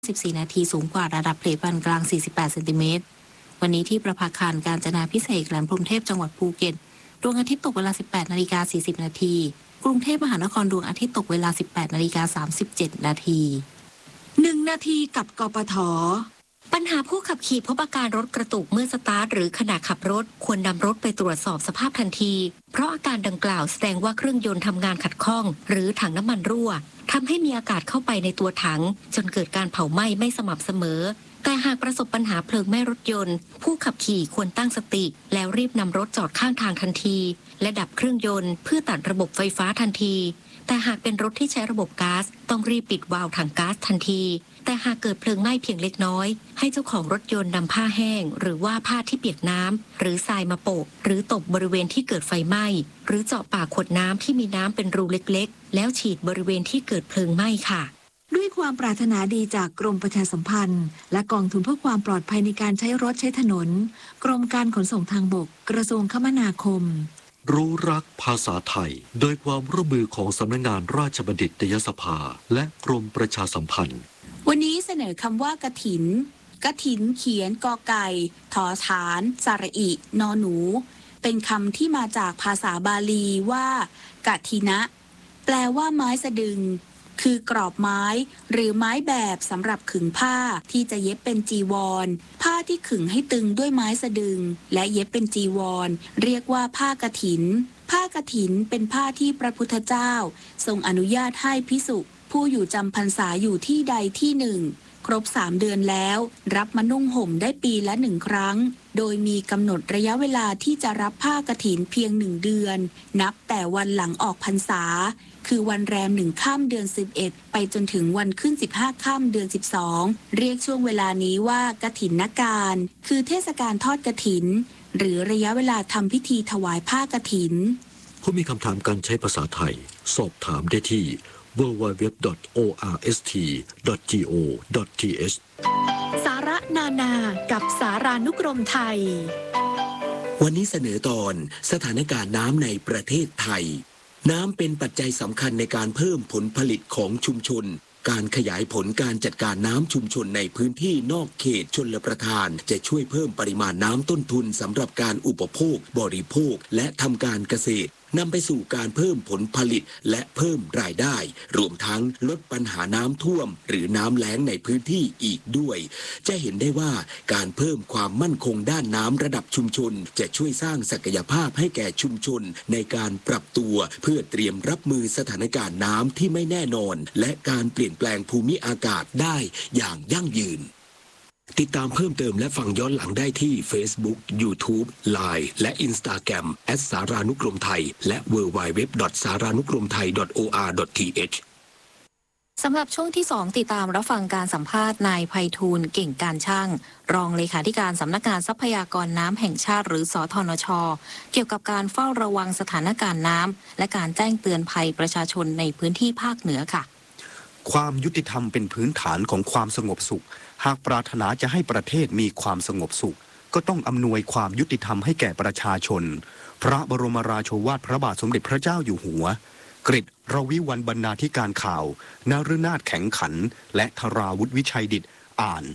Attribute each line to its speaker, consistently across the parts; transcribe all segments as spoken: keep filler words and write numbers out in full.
Speaker 1: สิบสี่ นาทีสูงกว่าระดับเพลปานกลาง สี่สิบแปด เซนติเมตร วันนี้ที่ประภาคารกาญจนาภิเษกแหลมพรหมเทพจังหวัดภูเก็ตดวงอาทิตย์ตกเวลา สิบแปด นาฬิกา สี่สิบ นาทีกรุงเทพมหานครดวงอาทิตย์ตกเวลา สิบแปด นาฬิกา สามสิบเจ็ด นาที
Speaker 2: หนึ่งนาทีกับกปท.
Speaker 3: ปัญหาผู้ขับขี่พบอาการรถกระตุกเมื่อสตาร์ทหรือขณะขับรถควรนำรถไปตรวจสอบสภาพทันทีเพราะอาการดังกล่าวแสดงว่าเครื่องยนต์ทำงานขัดข้องหรือถังน้ำมันรั่วทำให้มีอากาศเข้าไปในตัวถังจนเกิดการเผาไหม้ไม่สม่ำเสมอแต่หากประสบปัญหาเพลิงไหม้รถยนต์ผู้ขับขี่ควรตั้งสติแล้วรีบนำรถจอดข้างทางทันทีและดับเครื่องยนต์เพื่อตัดระบบไฟฟ้าทันทีแต่หากเป็นรถที่ใช้ระบบก๊าซต้องรีบปิดวาล์วถังก๊าซทันทีแต่หากเกิดเพลิงไหม้เพียงเล็กน้อยให้เจ้าของรถยนต์นำผ้าแห้งหรือว่าผ้าที่เปียกน้ำหรือทรายมาโปะหรือตบบริเวณที่เกิดไฟไหม้หรือเจาะปากขวดน้ำที่มีน้ำเป็นรูเล็กๆแล้วฉีดบริเวณที่เกิดเพลิงไหม้ค่ะ
Speaker 2: ด้วยความปรารถนาดีจากกรมประชาสัมพันธ์และกองทุนเพื่อความปลอดภัยในการใช้รถใช้ถนนกรมการขนส่งทางบกกระทรวงคมนาคม
Speaker 4: รู้รักภาษาไทยโดยความร่วมมือของสำนักงานราชบัณฑิตยสภาและกรมประชาสัมพันธ์
Speaker 5: วันนี้เสนอคำว่ากฐินกฐินเขียนกอไก่ถอฐานสระอินอหนูเป็นคำที่มาจากภาษาบาลีว่ากฐินะแปลว่าไม้สะดึงคือกรอบไม้หรือไม้แบบสำหรับขึงผ้าที่จะเย็บเป็นจีวรผ้าที่ขึงให้ตึงด้วยไม้สะดึงและเย็บเป็นจีวรเรียกว่าผ้ากฐินผ้ากฐินเป็นผ้าที่พระพุทธเจ้าทรงอนุญาตให้ภิกษุผู้อยู่จำพรรษาอยู่ที่ใดที่หนึ่งครบสามเดือนแล้วรับมานุ่งห่มได้ปีละหนึ่งครั้งโดยมีกำหนดระยะเวลาที่จะรับผ้ากฐินเพียงหนึ่งเดือนนับแต่วันหลังออกพรรษาคือวันแรมหนึ่งค่ำเดือนสิบเอ็ดไปจนถึงวันขึ้นสิบห้าค่ำเดือนสิบสองเรียกช่วงเวลานี้ว่ากฐินการคือเทศกาลทอดกฐินหรือระยะเวลาทำพิธีถวายผ้ากฐิน
Speaker 4: ผู้มีคำถามการใช้ภาษาไทยสอบถามได้ที่ ดับเบิลยู ดับเบิลยู ดับเบิลยู ดอท โอ อาร์ เอส ที ดอท จี โอ ดอท ที เอช
Speaker 2: สาระนานากับสารานุกรมไทย
Speaker 6: วันนี้เสนอตอนสถานการณ์น้ำในประเทศไทยน้ำเป็นปัจจัยสำคัญในการเพิ่มผลผลิตของชุมชนการขยายผลการจัดการน้ำชุมชนในพื้นที่นอกเขตชลประทานจะช่วยเพิ่มปริมาณน้ำต้นทุนสำหรับการอุปโภคบริโภคและทำการเกษตรนำไปสู่การเพิ่มผลผลิตและเพิ่มรายได้รวมทั้งลดปัญหาน้ำท่วมหรือน้ำแล้งในพื้นที่อีกด้วยจะเห็นได้ว่าการเพิ่มความมั่นคงด้านน้ำระดับชุมชนจะช่วยสร้างศักยภาพให้แก่ชุมชนในการปรับตัวเพื่อเตรียมรับมือสถานการณ์น้ำที่ไม่แน่นอนและการเปลี่ยนแปลงภูมิอากาศได้อย่างยั่งยืนติดตามเพิ่มเติมและฟังย้อนหลังได้ที่ Facebook YouTube ไลน์ และ Instagram แอท สารานุกรมไทยและ ดับเบิลยู ดับเบิลยู ดับเบิลยู ดอท สารานุกรมไทย ดอท โอ อาร์ ดอท ที เอช
Speaker 1: สำหรับช่วงที่สองติดตามรับฟังการสัมภาษณ์นายไพฑูรย์เก่งการช่างรองเลขาธิการสำนักงานทรัพยากรน้ำแห่งชาติหรือสธนช.เกี่ยวกับการเฝ้าระวังสถานการณ์น้ำและการแจ้งเตือนภัยประชาชนในพื้นที่ภาคเหนือค่ะ
Speaker 7: ความยุติธรรมเป็นพื้นฐานของความสงบสุขหากปรารถนาจะให้ประเทศมีความสงบสุขก็ต้องอำนวยความยุติธรรมให้แก่ประชาชนพระบรมราโชวาทพระบาทสมเด็จพระเจ้าอยู่หัวกฤษรวิวรรณบรรณาธิการข่าวนฤนาถแข็งขันและธราวุฒิวิชัยดิษฐ์อ่าน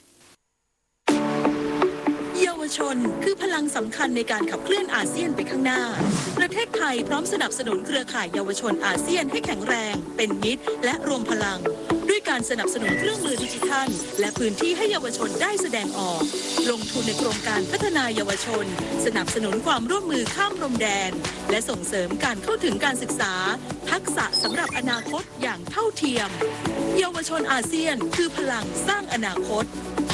Speaker 8: เยาวชนคือพลังสำคัญในการขับเคลื่อนอาเซียนไปข้างหน้าประเทศไทยพร้อมสนับสนุนเครือข่ายเยาวชนอาเซียนให้แข็งแรงเป็นมิตรและรวมพลังด้วยการสนับสนุนเครื่องมือดิจิทัลและพื้นที่ให้เยาวชนได้แสดงออกลงทุนในโครงการพัฒนาเยาวชนสนับสนุนความร่วมมือข้ามพรมแดนและส่งเสริมการเข้าถึงการศึกษาทักษะสำหรับอนาคตอย่างเท่าเทียมเยาวชนอาเซียนคือพลังสร้างอนาคต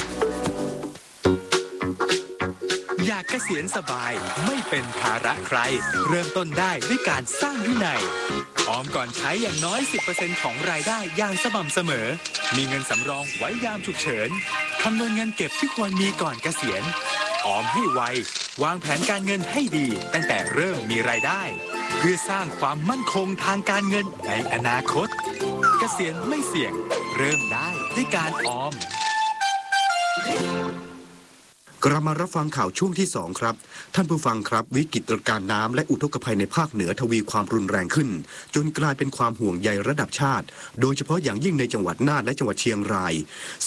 Speaker 9: อยากเกษียณสบายไม่เป็นภาระใครเริ่มต้นได้ด้วยการสร้างวินัยออมก่อนใช้อย่างน้อย สิบเปอร์เซ็นต์ ของรายได้อย่างสม่ำเสมอมีเงินสำรองไว้ยามฉุกเฉินคำนวณเงินเก็บที่ควรมีก่อนเกษียณออมให้ไววางแผนการเงินให้ดีตั้งแต่เริ่มมีรายได้เพื่อสร้างความมั่นคงทางการเงินในอนาคตเกษียณไม่เสี่ยงเริ่มได้ด้วยการออม
Speaker 7: กลับมารับฟังข่าวช่วงที่สองครับท่านผู้ฟังครับวิกฤตการณ์น้ำและอุทกภัยในภาคเหนือทวีความรุนแรงขึ้นจนกลายเป็นความห่วงใยระดับชาติโดยเฉพาะอย่างยิ่งในจังหวัดน่านและจังหวัดเชียงราย